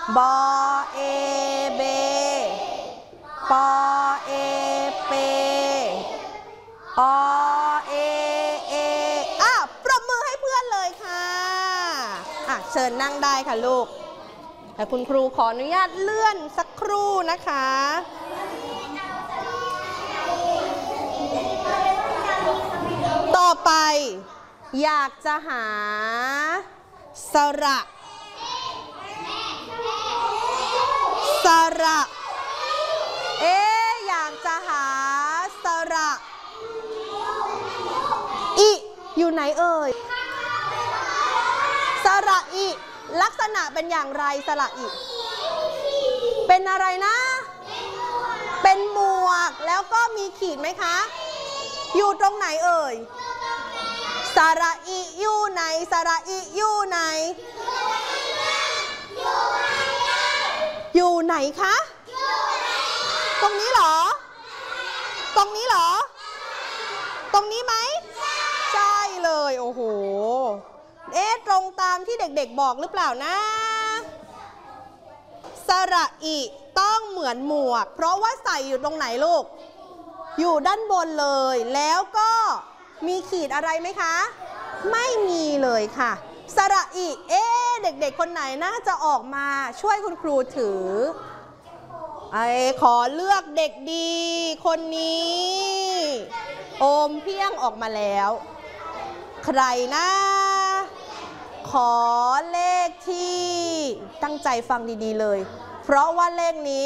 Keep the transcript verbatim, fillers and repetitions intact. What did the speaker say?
บอเอเบปอเอเปอเอเออ่ะปรบมือให้เพื่อนเลยค่ะอ่ะเชิญนั่งได้ค่ะลูกแต่คุณครูขออนุญาตเลื่อนสักครู่นะคะต่อไปอยากจะหาสระสระเอ๊ะอยากจะหาสระอิอยู่ไหนเอ่ยสระอิลักษณะเป็นอย่างไรสระอิเป็นอะไรนะเป็นหมวกแล้วก็มีขีดไหมคะอยู่ตรงไหนเอ่ยสระอิอยู่ไหนสระอิอยู่ไหนอยู่ไหนคะตรงนี้เหรอตรงนี้เหรอตรงนี้ไหมใช่เลยโอ้โหเอ๊ะตรงตามที่เด็กๆบอกหรือเปล่านะสระอิต้องเหมือนหมวกเพราะว่าใส่อยู่ตรงไหนลูกอยู่ด้านบนเลยแล้วก็มีขีดอะไรไหมคะไม่มีเลยค่ะสระอิเอ๊ะเด็กๆคนไหนน่าจะออกมาช่วยคุณครูถือไอ้ขอเลือกเด็กดีคนนี้โอมเพียงออกมาแล้วใครนะขอเลขที่ตั้งใจฟังดีๆเลยเพราะว่าเลขนี้